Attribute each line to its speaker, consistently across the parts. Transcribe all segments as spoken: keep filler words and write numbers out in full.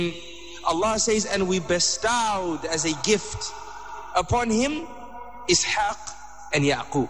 Speaker 1: Allah says, and we bestowed as a gift upon him Ishaq and Yaqub.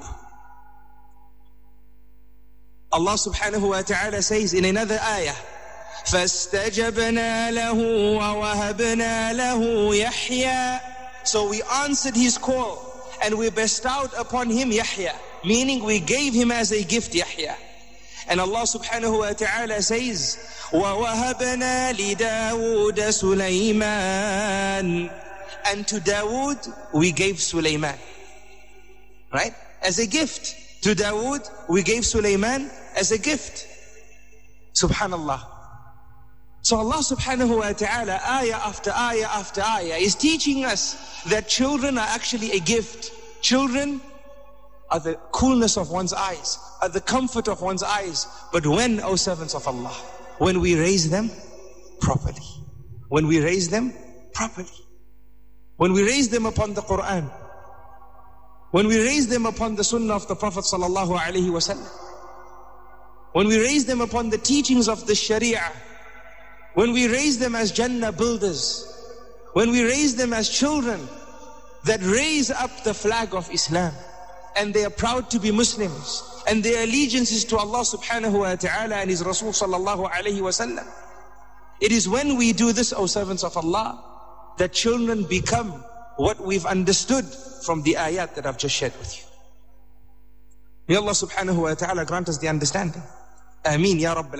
Speaker 1: Allah subhanahu wa ta'ala says in another ayah, فَاسْتَجَبْنَا لَهُ وَوَهَبْنَا لَهُ يَحْيَى. So we answered his call and we bestowed upon him Yahya, meaning we gave him as a gift Yahya. And Allah subhanahu wa ta'ala says, وَوَهَبْنَا لِدَاوُودَ سُلَيْمَانَ. And to Dawood we gave Sulaiman. Right? As a gift. To Dawood we gave Sulaiman as a gift. Subhanallah. So Allah subhanahu wa ta'ala, ayah after ayah after ayah, is teaching us that children are actually a gift. Children are the coolness of one's eyes, are the comfort of one's eyes. But when, O servants of Allah, when we raise them properly, when we raise them properly, when we raise them upon the Quran, when we raise them upon the Sunnah of the Prophet sallallahu alaihi wasallam, when we raise them upon the teachings of the Sharia, when we raise them as Jannah builders, when we raise them as children that raise up the flag of Islam, and they are proud to be Muslims, and their allegiance is to Allah subhanahu wa ta'ala and His Rasul sallallahu alayhi wa sallam. It is when we do this, O servants of Allah, that children become what we've understood from the ayat that I've just shared with you. May Allah subhanahu wa ta'ala grant us the understanding. Ameen ya Rabbal